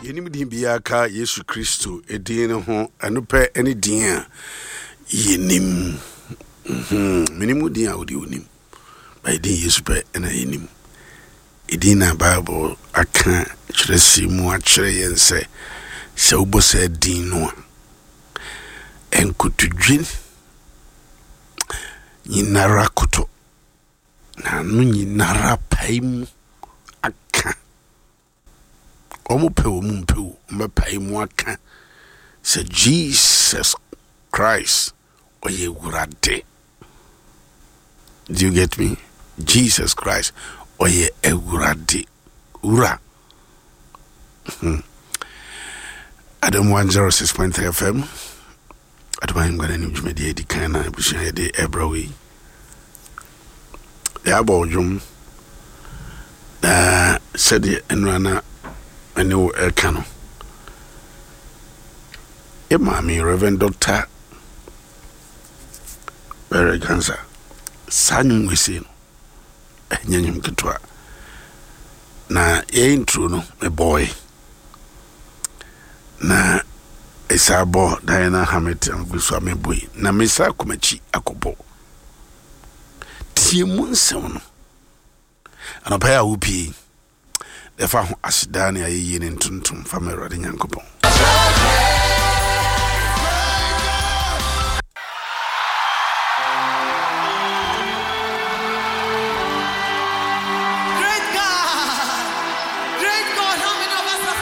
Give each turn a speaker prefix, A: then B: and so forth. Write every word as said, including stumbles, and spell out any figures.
A: yenim din biya ka Yesu Kristo edin ho anope ene din a yenim mhm minimu din a odi onim ba din Yesu pe ene yenim edin na Bible aka kyeresi mu a kyere yense se ubose din no enkutudwin nyinara koto na no nyinara paim aka omo pe o mu pe o me paim aka se Jesus Christ oye wurade. Do you get me? Jesus Christ oye ewurade ura. hmm. Adam one oh six point three F M Adama ngwana ni jumedi edi kana busha edi ebrawi ya bojum na sedi enwana ene wo ekano e mami Reverend Doctor Barry Ganza sanyu wese no enyanyum ketwa na e intro no me boy na esabo Diana Hamilton guswa me boy na mesa komachi akobo tie mu nsem no anapa ya wupi efa ho asidane ayeyi ne ntuntum fa me rode nyankopon